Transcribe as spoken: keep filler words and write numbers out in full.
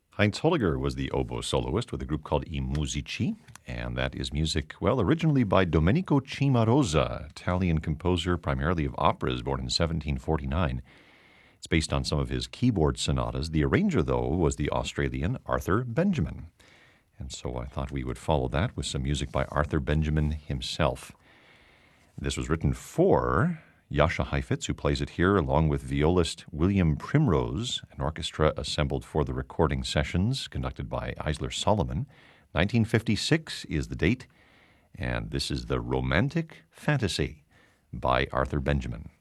Heinz Holliger was the oboe soloist with a group called I Musici, and that is music, well, originally by Domenico Cimarosa, Italian composer primarily of operas, born in seventeen forty-nine. It's based on some of his keyboard sonatas. The arranger, though, was the Australian Arthur Benjamin. And so I thought we would follow that with some music by Arthur Benjamin himself. This was written for Jascha Heifetz, who plays it here, along with violist William Primrose, an orchestra assembled for the recording sessions conducted by Eisler Solomon. nineteen fifty-six is the date, and this is the Romantic Fantasy by Arthur Benjamin.